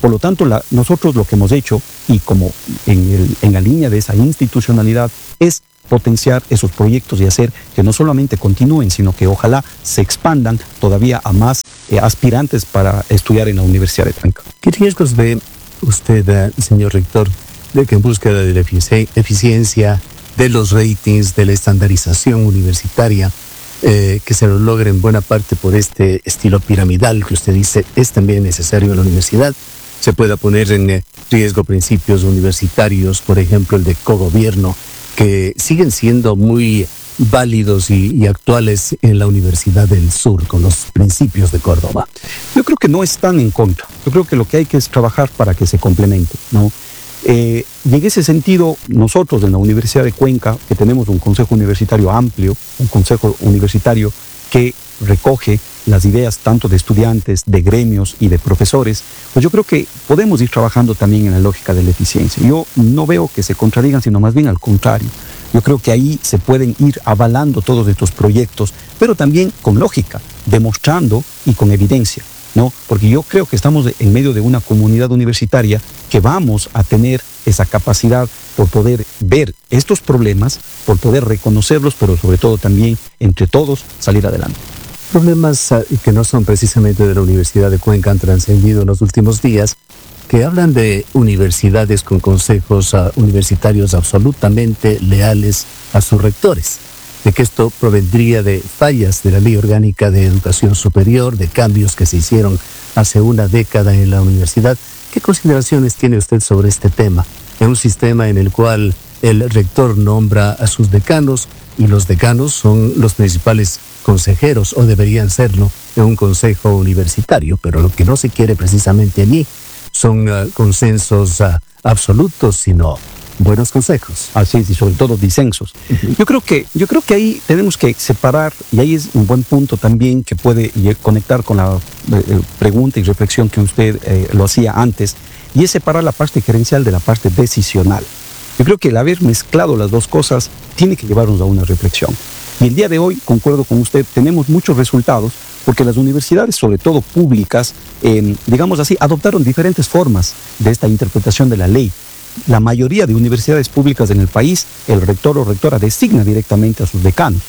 Por lo tanto, la, nosotros lo que hemos hecho, y como en, el, en la línea de esa institucionalidad, es potenciar esos proyectos y hacer que no solamente continúen, sino que ojalá se expandan todavía a más eh, aspirantes para estudiar en la Universidad de Cuenca. ¿Qué riesgos ve usted, eh, señor rector, de que en búsqueda de la efici- eficiencia, de los ratings, de la estandarización universitaria, eh, que se lo logre en buena parte por este estilo piramidal que usted dice es también necesario en la universidad, se pueda poner en eh, riesgo principios universitarios, por ejemplo el de cogobierno, que siguen siendo muy válidos y, y actuales en la Universidad del Sur, con los principios de Córdoba? Yo creo que no están en contra. Yo creo que lo que hay que es trabajar para que se complemente, ¿no? Eh, y en ese sentido, nosotros en la Universidad de Cuenca, que tenemos un consejo universitario amplio, un consejo universitario que recoge las ideas tanto de estudiantes, de gremios y de profesores, pues yo creo que podemos ir trabajando también en la lógica de la eficiencia. Yo no veo que se contradigan, sino más bien al contrario. Yo creo que ahí se pueden ir avalando todos estos proyectos, pero también con lógica, demostrando y con evidencia, ¿no? Porque yo creo que estamos en medio de una comunidad universitaria que vamos a tener esa capacidad por poder ver estos problemas, por poder reconocerlos, pero sobre todo también entre todos salir adelante. Problemas uh, que no son precisamente de la Universidad de Cuenca han trascendido en los últimos días, que hablan de universidades con consejos uh, universitarios absolutamente leales a sus rectores, de que esto provendría de fallas de la Ley Orgánica de Educación Superior, de cambios que se hicieron hace una década en la universidad. ¿Qué consideraciones tiene usted sobre este tema? En un sistema en el cual el rector nombra a sus decanos y los decanos son los principales consejeros, o deberían serlo, en un consejo universitario, pero lo que no se quiere precisamente allí son uh, consensos uh, absolutos, sino buenos consejos. Así es, y sobre todo disensos. Uh-huh. Yo creo que, yo creo que ahí tenemos que separar, y ahí es un buen punto también que puede conectar con la eh, pregunta y reflexión que usted eh, lo hacía antes, y es separar la parte gerencial de la parte decisional. Yo creo que el haber mezclado las dos cosas tiene que llevarnos a una reflexión. Y el día de hoy, concuerdo con usted, tenemos muchos resultados porque las universidades, sobre todo públicas, eh, digamos así, adoptaron diferentes formas de esta interpretación de la ley. La mayoría de universidades públicas en el país, el rector o rectora designa directamente a sus decanos.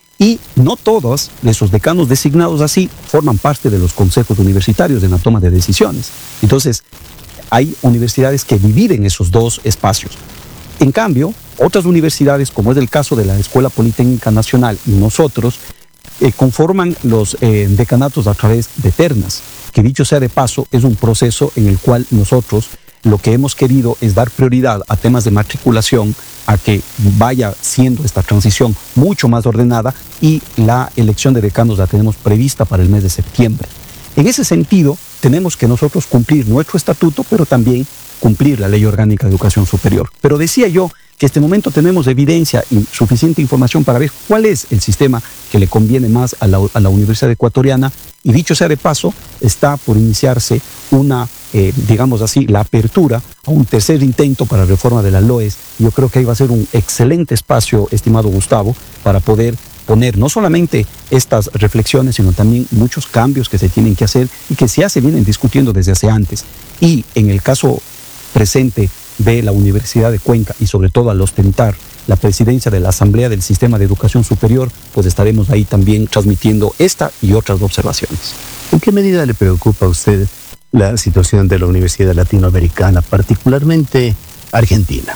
Y no todos esos decanos designados así forman parte de los consejos universitarios en la toma de decisiones. Entonces, hay universidades que dividen esos dos espacios. En cambio, otras universidades, como es el caso de la Escuela Politécnica Nacional y nosotros, eh, conforman los eh, decanatos a través de ternas, que dicho sea de paso, es un proceso en el cual nosotros lo que hemos querido es dar prioridad a temas de matriculación, a que vaya siendo esta transición mucho más ordenada, y la elección de decanos la tenemos prevista para el mes de septiembre. En ese sentido, tenemos que nosotros cumplir nuestro estatuto, pero también cumplir la Ley Orgánica de Educación Superior. Pero decía yo que en este momento tenemos evidencia y suficiente información para ver cuál es el sistema que le conviene más a la, a la Universidad Ecuatoriana, y dicho sea de paso, está por iniciarse una, eh, digamos así, la apertura a un tercer intento para la reforma de la L O E S. Yo creo que ahí va a ser un excelente espacio, estimado Gustavo, para poder poner no solamente estas reflexiones, sino también muchos cambios que se tienen que hacer y que ya se vienen discutiendo desde hace antes. Y en el caso presente de la Universidad de Cuenca, y sobre todo al ostentar la presidencia de la Asamblea del Sistema de Educación Superior, pues estaremos ahí también transmitiendo esta y otras observaciones. ¿En qué medida le preocupa a usted la situación de la Universidad Latinoamericana, particularmente Argentina?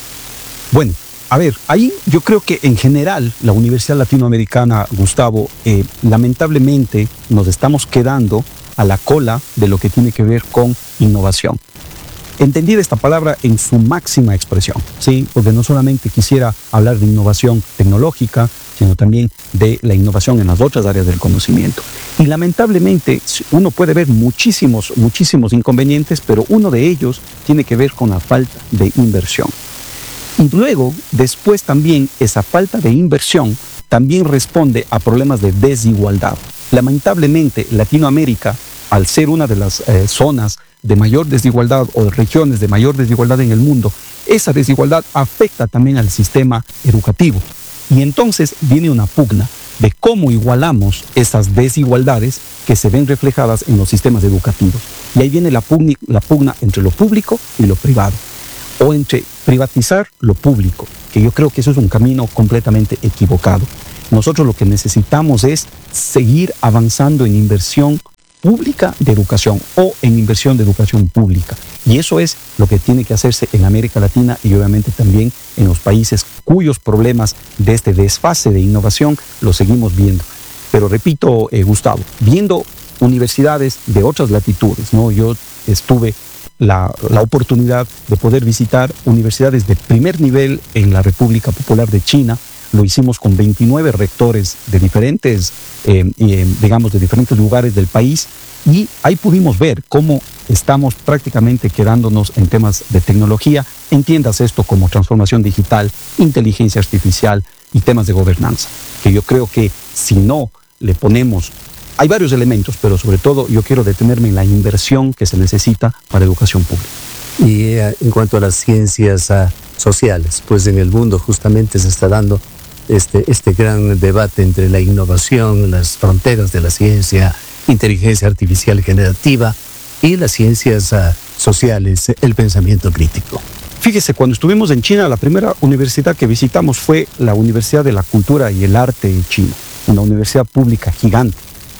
Bueno, a ver, ahí yo creo que en general la Universidad Latinoamericana, Gustavo, eh, lamentablemente nos estamos quedando a la cola de lo que tiene que ver con innovación. Entendida esta palabra en su máxima expresión, ¿sí? Porque no solamente quisiera hablar de innovación tecnológica, sino también de la innovación en las otras áreas del conocimiento. Y lamentablemente uno puede ver muchísimos, muchísimos inconvenientes, pero uno de ellos tiene que ver con la falta de inversión. Y luego, después también, esa falta de inversión también responde a problemas de desigualdad. Lamentablemente, Latinoamérica, al ser una de las eh, zonas de mayor desigualdad o de regiones de mayor desigualdad en el mundo, esa desigualdad afecta también al sistema educativo. Y entonces viene una pugna de cómo igualamos esas desigualdades que se ven reflejadas en los sistemas educativos. Y ahí viene la pugna, la pugna entre lo público y lo privado, o entre privatizar lo público, que yo creo que eso es un camino completamente equivocado. Nosotros lo que necesitamos es seguir avanzando en inversión pública de educación o en inversión de educación pública. Y eso es lo que tiene que hacerse en América Latina y obviamente también en los países cuyos problemas de este desfase de innovación los seguimos viendo. Pero repito, eh, Gustavo, viendo universidades de otras latitudes, ¿no? Yo estuve la, la oportunidad de poder visitar universidades de primer nivel en la República Popular de China. Lo hicimos con veintinueve rectores de diferentes, eh, eh, digamos, de diferentes lugares del país, y ahí pudimos ver cómo estamos prácticamente quedándonos en temas de tecnología. Entiendas esto como transformación digital, inteligencia artificial y temas de gobernanza, que yo creo que si no le ponemos, hay varios elementos, pero sobre todo yo quiero detenerme en la inversión que se necesita para educación pública. Y eh, en cuanto a las ciencias uh, sociales, pues en el mundo justamente se está dando Este, este gran debate entre la innovación, las fronteras de la ciencia, inteligencia artificial generativa y las ciencias uh, sociales, el pensamiento crítico. Fíjese, cuando estuvimos en China, la primera universidad que visitamos fue la Universidad de la Cultura y el Arte de China, una universidad pública gigante.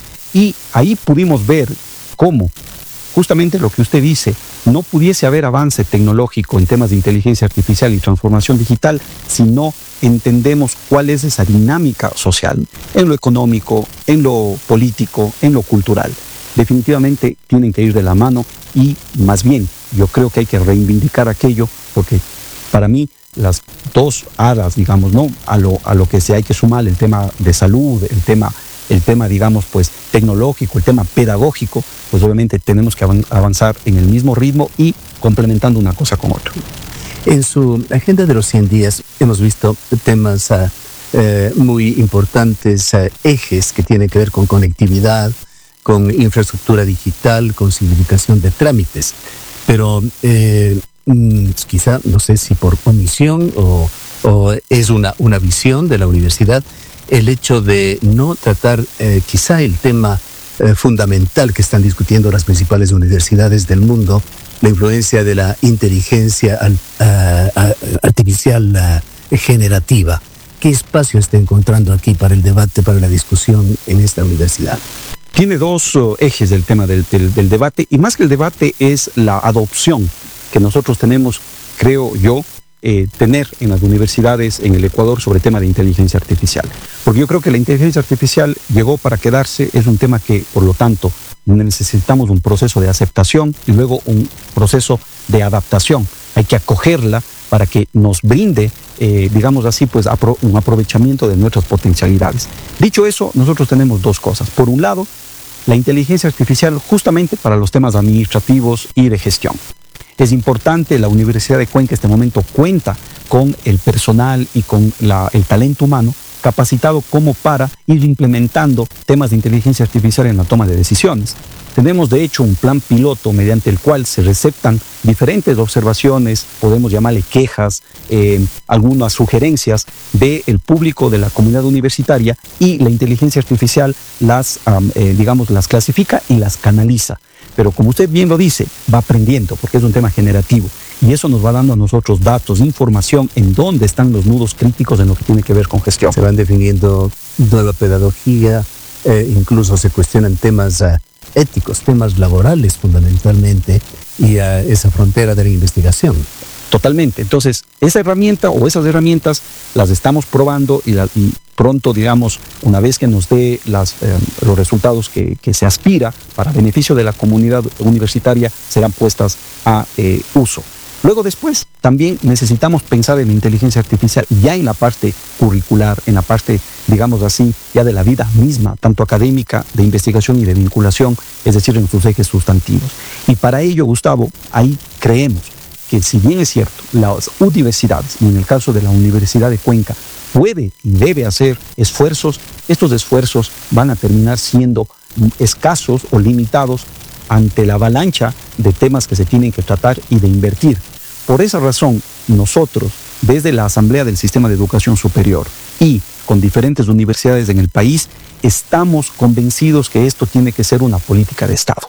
Y ahí pudimos ver cómo, justamente lo que usted dice, no pudiese haber avance tecnológico en temas de inteligencia artificial y transformación digital si no entendemos cuál es esa dinámica social, en lo económico, en lo político, en lo cultural. Definitivamente tienen que ir de la mano y más bien yo creo que hay que reivindicar aquello, porque para mí las dos aras, digamos, ¿no? A lo, a lo que se hay que sumar el tema de salud, el tema, el tema, digamos, pues tecnológico, el tema pedagógico, pues obviamente tenemos que avanzar en el mismo ritmo y complementando una cosa con otra. En su agenda de los cien días hemos visto temas uh, eh, muy importantes, uh, ejes que tienen que ver con conectividad, con infraestructura digital, con simplificación de trámites. Pero eh, quizá, no sé si por omisión o, o es una, una visión de la universidad, el hecho de no tratar eh, quizá el tema eh, fundamental que están discutiendo las principales universidades del mundo, la influencia de la inteligencia al, uh, uh, artificial uh, generativa. ¿Qué espacio está encontrando aquí para el debate, para la discusión en esta universidad? Tiene dos uh, ejes del tema del, del, del debate, y más que el debate es la adopción que nosotros tenemos, creo yo, eh, tener en las universidades en el Ecuador sobre el tema de inteligencia artificial. Porque yo creo que la inteligencia artificial llegó para quedarse, es un tema que, por lo tanto, necesitamos un proceso de aceptación y luego un proceso de adaptación. Hay que acogerla para que nos brinde, eh, digamos así, pues apro- un aprovechamiento de nuestras potencialidades. Dicho eso, nosotros tenemos dos cosas. Por un lado, la inteligencia artificial justamente para los temas administrativos y de gestión. Es importante, la Universidad de Cuenca en este momento cuenta con el personal y con la, el talento humano capacitado como para ir implementando temas de inteligencia artificial en la toma de decisiones. Tenemos de hecho un plan piloto mediante el cual se receptan diferentes observaciones, podemos llamarle quejas, eh, algunas sugerencias del público de la comunidad universitaria, y la inteligencia artificial las, um, eh, digamos, las clasifica y las canaliza. Pero como usted bien lo dice, va aprendiendo porque es un tema generativo. Y eso nos va dando a nosotros datos, información en dónde están los nudos críticos en lo que tiene que ver con gestión. Se van definiendo nueva pedagogía, eh, incluso se cuestionan temas uh, éticos, temas laborales fundamentalmente, y uh, esa frontera de la investigación. Totalmente. Entonces, esa herramienta o esas herramientas las estamos probando y, la, y pronto, digamos, una vez que nos dé las, eh, los resultados que, que se aspira para beneficio de la comunidad universitaria, serán puestas a eh, uso. Luego después también necesitamos pensar en la inteligencia artificial ya en la parte curricular, en la parte, digamos así, ya de la vida misma, tanto académica, de investigación y de vinculación, es decir, en sus ejes sustantivos. Y para ello, Gustavo, ahí creemos que si bien es cierto, las universidades, y en el caso de la Universidad de Cuenca, puede y debe hacer esfuerzos, estos esfuerzos van a terminar siendo escasos o limitados ante la avalancha de temas que se tienen que tratar y de invertir. Por esa razón, nosotros, desde la Asamblea del Sistema de Educación Superior y con diferentes universidades en el país, estamos convencidos que esto tiene que ser una política de Estado.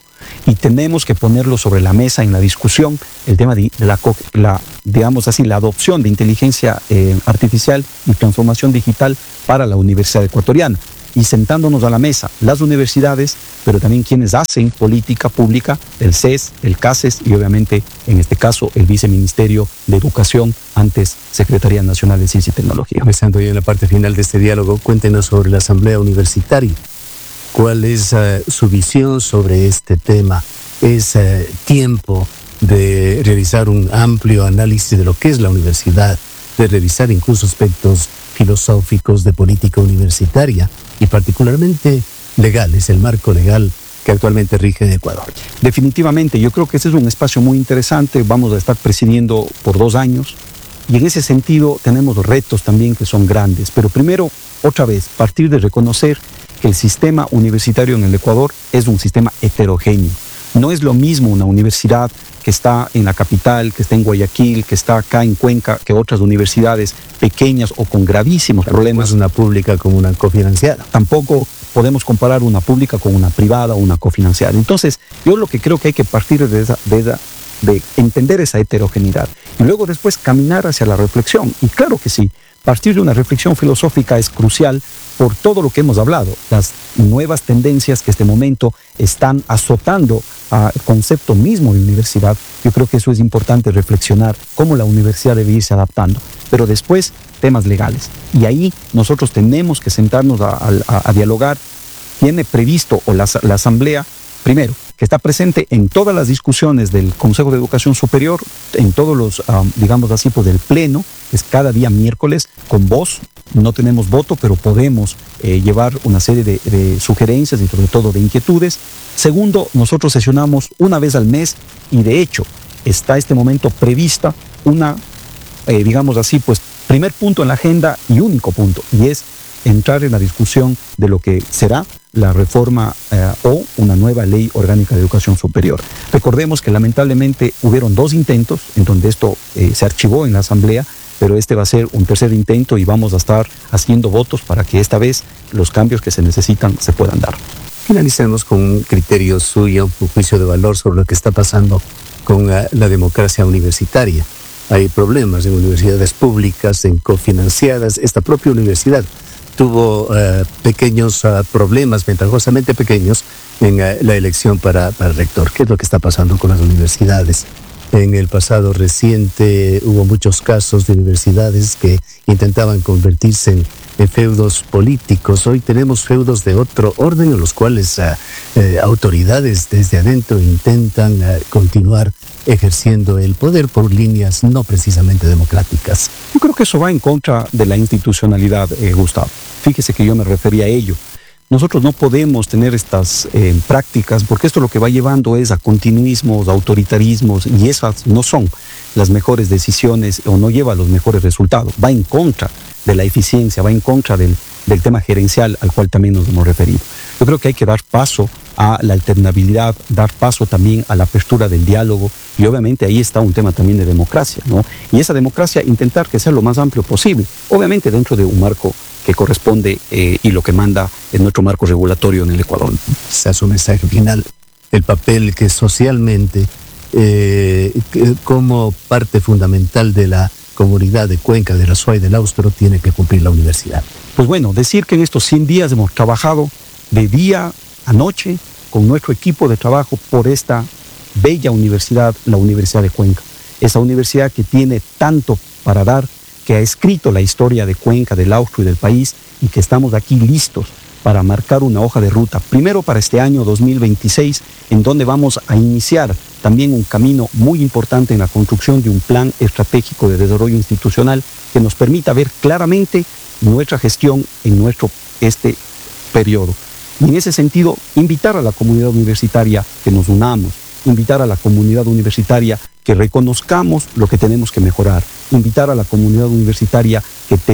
y tenemos que ponerlo sobre la mesa en la discusión, el tema de la, la digamos así, la adopción de inteligencia eh, artificial y transformación digital para la Universidad Ecuatoriana. Y sentándonos a la mesa, las universidades, pero también quienes hacen política pública, el C E S, el CASES y obviamente, en este caso, el Viceministerio de Educación, antes Secretaría Nacional de Ciencia y Tecnología. Empezando ya en la parte final de este diálogo, cuéntenos sobre la Asamblea Universitaria. ¿Cuál es uh, su visión sobre este tema? ¿Es uh, tiempo de realizar un amplio análisis de lo que es la universidad, de revisar incluso aspectos filosóficos de política universitaria y particularmente legales, el marco legal que actualmente rige en Ecuador? Definitivamente, yo creo que ese es un espacio muy interesante. Vamos a estar presidiendo por dos años y en ese sentido tenemos retos también que son grandes. Pero primero, otra vez, partir de reconocer que el sistema universitario en el Ecuador es un sistema heterogéneo. No es lo mismo una universidad que está en la capital, que está en Guayaquil, que está acá en Cuenca, que otras universidades pequeñas o con gravísimos problemas. No es una pública como una cofinanciada. Tampoco podemos comparar una pública con una privada o una cofinanciada. Entonces, yo lo que creo que hay que partir de, esa, de, esa, de entender esa heterogeneidad y luego después caminar hacia la reflexión. Y claro que sí, partir de una reflexión filosófica es crucial por todo lo que hemos hablado, las nuevas tendencias que este momento están azotando al concepto mismo de universidad. Yo creo que eso es importante reflexionar, cómo la universidad debe irse adaptando. Pero después, temas legales. Y ahí nosotros tenemos que sentarnos a, a, a dialogar. Tiene previsto, o la, la Asamblea, primero, que está presente en todas las discusiones del Consejo de Educación Superior, en todos los, um, digamos así, pues del Pleno, que es cada día miércoles, con voz. No tenemos voto, pero podemos eh, llevar una serie de, de sugerencias y sobre todo de inquietudes. Segundo, nosotros sesionamos una vez al mes y de hecho está este momento prevista una, eh, digamos así, pues primer punto en la agenda y único punto, y es entrar en la discusión de lo que será la reforma eh, o una nueva ley orgánica de educación superior. Recordemos que lamentablemente hubieron dos intentos en donde esto eh, se archivó en la Asamblea, pero este va a ser un tercer intento y vamos a estar haciendo votos para que esta vez los cambios que se necesitan se puedan dar. Finalicemos con un criterio suyo, un juicio de valor sobre lo que está pasando con uh, la democracia universitaria. Hay problemas en universidades públicas, en cofinanciadas. Esta propia universidad tuvo uh, pequeños uh, problemas, ventajosamente pequeños, en uh, la elección para, para rector. ¿Qué es lo que está pasando con las universidades? En el pasado reciente hubo muchos casos de universidades que intentaban convertirse en, en feudos políticos. Hoy tenemos feudos de otro orden en los cuales uh, eh, autoridades desde adentro intentan uh, continuar ejerciendo el poder por líneas no precisamente democráticas. Yo creo que eso va en contra de la institucionalidad, eh, Gustavo. Fíjese que yo me refería a ello. Nosotros no podemos tener estas eh, prácticas porque esto lo que va llevando es a continuismos, autoritarismos, y esas no son las mejores decisiones o no lleva a los mejores resultados. Va en contra de la eficiencia, va en contra del, del tema gerencial al cual también nos hemos referido. Yo creo que hay que dar paso a la alternabilidad, dar paso también a la apertura del diálogo y obviamente ahí está un tema también de democracia, ¿no? Y esa democracia intentar que sea lo más amplio posible, obviamente dentro de un marco que corresponde eh, y lo que manda en nuestro marco regulatorio en el Ecuador. Se hace un mensaje final, el papel que socialmente, eh, que como parte fundamental de la comunidad de Cuenca, de la SUAY, del Austro, tiene que cumplir la universidad. Pues bueno, decir que en estos cien días hemos trabajado de día a noche con nuestro equipo de trabajo por esta bella universidad, la Universidad de Cuenca. Esa universidad que tiene tanto para dar, que ha escrito la historia de Cuenca, del Austro y del país, y que estamos aquí listos para marcar una hoja de ruta, primero para este año dos mil veintiséis, en donde vamos a iniciar también un camino muy importante en la construcción de un plan estratégico de desarrollo institucional que nos permita ver claramente nuestra gestión en nuestro este periodo. Y en ese sentido, invitar a la comunidad universitaria que nos unamos, invitar a la comunidad universitaria que reconozcamos lo que tenemos que mejorar, invitar a la comunidad universitaria que